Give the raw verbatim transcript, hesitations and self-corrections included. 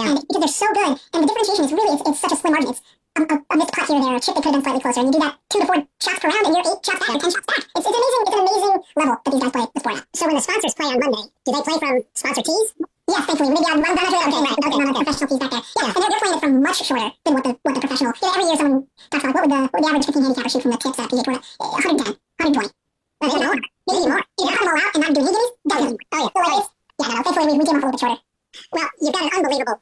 Yeah. And because they're so good, and the differentiation is really, it's, it's such a slim margin. It's a, a, a missed putt here or there, a chip that could have been slightly closer, and you do that two to four shots per round, and you're eight shots back, or ten shots back. It's, it's amazing. It's an amazing level that these guys play the sport at. So when the sponsors play on Monday, do they play from sponsor tees? Yes, thankfully. Maybe I'm, I'm not sure. Okay, right. Okay, no, no, professional tees back there. Yeah, and they're, they're playing it from much shorter than what the what the professional. You know, every year someone talks about what would the what would the average fifteen handicapper shoot from the tips at a P G A Tour? one hundred ten, one twenty.